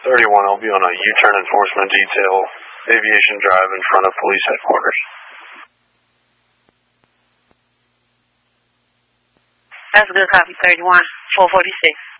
31, I'll be on a U-turn enforcement detail, Aviation Drive in front of police headquarters. That's a good copy, 31. 446.